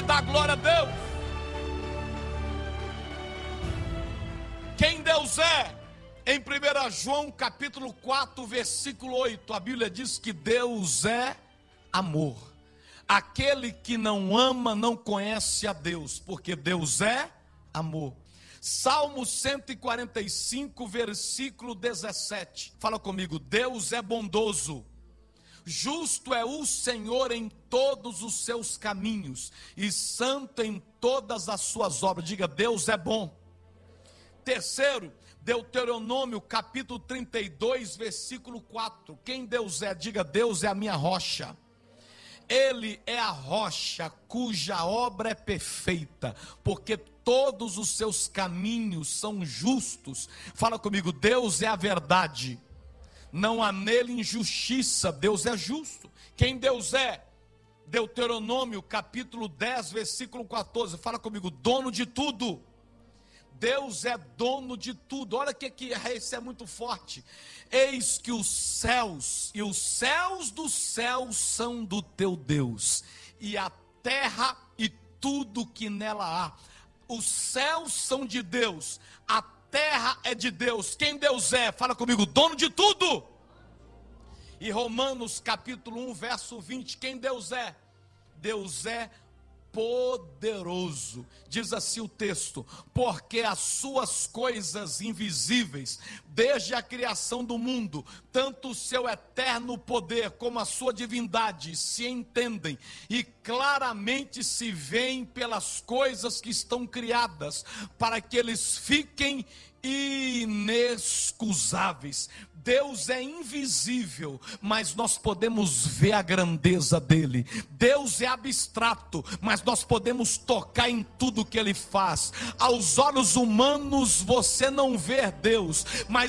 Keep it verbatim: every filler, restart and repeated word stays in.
dá glória a Deus. Quem Deus é? Em primeiro João capítulo quatro, versículo oito, a Bíblia diz que Deus é amor. Aquele que não ama não conhece a Deus, porque Deus é amor. Salmo cento e quarenta e cinco, versículo dezessete, fala comigo: Deus é bondoso, justo é o Senhor em todos os seus caminhos, e santo em todas as suas obras. Diga: Deus é bom. Terceiro, Deuteronômio capítulo trinta e dois, versículo quatro, quem Deus é? Diga: Deus é a minha rocha. Ele é a rocha cuja obra é perfeita, porque todos os seus caminhos são justos. Fala comigo: Deus é a verdade, não há nele injustiça, Deus é justo. Quem Deus é? Deuteronômio capítulo dez, versículo quatorze, fala comigo: dono de tudo. Deus é dono de tudo. Olha que aqui, isso é muito forte. Eis que os céus e os céus dos céus são do teu Deus, e a terra e tudo que nela há. Os céus são de Deus, a terra é de Deus. Quem Deus é? Fala comigo: dono de tudo. E Romanos capítulo um, verso vinte, quem Deus é? Deus é poderoso. Diz assim o texto: porque as suas coisas invisíveis, desde a criação do mundo, tanto o seu eterno poder como a sua divindade se entendem e claramente se veem pelas coisas que estão criadas, para que eles fiquem inexcusáveis. Deus é invisível, mas nós podemos ver a grandeza dele. Deus é abstrato, mas nós podemos tocar em tudo que ele faz. Aos olhos humanos você não vê Deus, mas